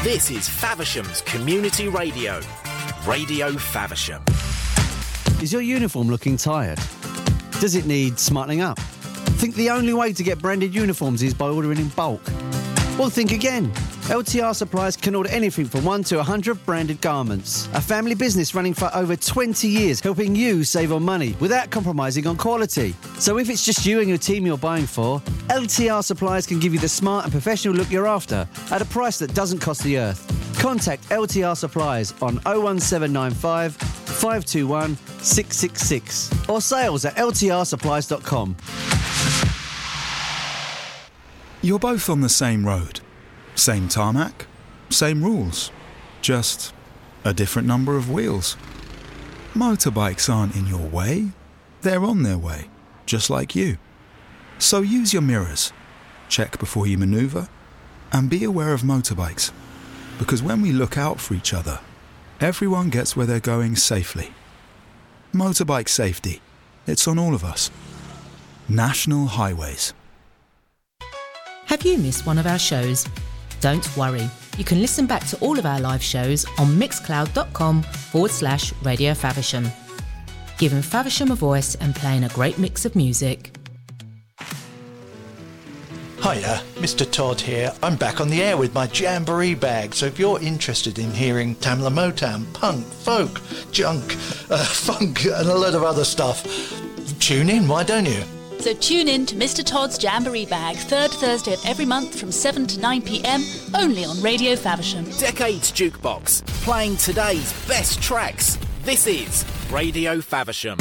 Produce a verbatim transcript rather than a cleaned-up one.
This is Faversham's Community Radio. Radio Faversham. Is your uniform looking tired? Does it need smartening up? Think the only way to get branded uniforms is by ordering in bulk? Well, think again. L T R Supplies can order anything from one to one hundred branded garments. A family business running for over twenty years, helping you save on money without compromising on quality. So if it's just you and your team you're buying for, L T R Supplies can give you the smart and professional look you're after at a price that doesn't cost the earth. Contact L T R Supplies on oh one seven nine five, five two one, six six six or sales at l t r supplies dot com. You're both on the same road. Same tarmac, same rules, just a different number of wheels. Motorbikes aren't in your way, they're on their way, just like you. So use your mirrors, check before you manoeuvre, and be aware of motorbikes. Because when we look out for each other, everyone gets where they're going safely. Motorbike safety, it's on all of us. National Highways. Have you missed one of our shows? Don't worry, you can listen back to all of our live shows on mixcloud.com forward slash Radio Faversham. Giving Faversham a voice and playing a great mix of music. Hiya, Mister Todd here. I'm back on the air with my Jamboree bag, so if you're interested in hearing Tamla Motown, punk, folk, junk, uh, funk and a lot of other stuff, tune in, why don't you? So tune in to Mister Todd's Jamboree Bag, third Thursday of every month from seven to nine p.m, only on Radio Faversham. Decades Jukebox, playing today's best tracks. This is Radio Faversham.